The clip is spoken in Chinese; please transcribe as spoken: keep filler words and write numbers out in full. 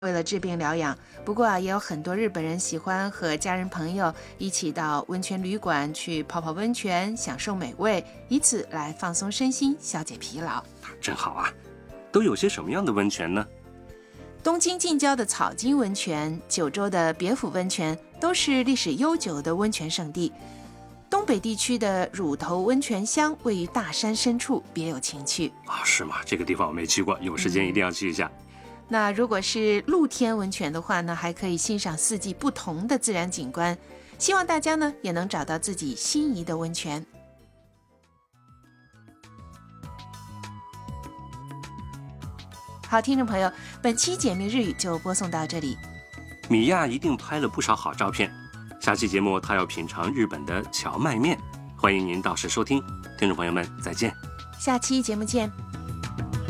为了治病疗养。不过啊，也有很多日本人喜欢和家人朋友一起到温泉旅馆去泡泡温泉，享受美味，以此来放松身心，消解疲劳。 真好啊！都有些什么样的温泉呢？ 东京近郊的草津温泉、九州的别府温泉都是历史悠久的温泉胜地。东北地区的乳头温泉乡位于大山深处，别有情趣啊，是吗？这个地方我没去过，有时间一定要去一下。 嗯、那如果是露天温泉的话呢，还可以欣赏四季不同的自然景观。希望大家呢也能找到自己心仪的温泉。好，听众朋友，本期解密日语就播送到这里。 米娅一定拍了不少好照片，下期节目她要品尝日本的荞麦面，欢迎您到时收听。听众朋友们，再见。 下期节目见。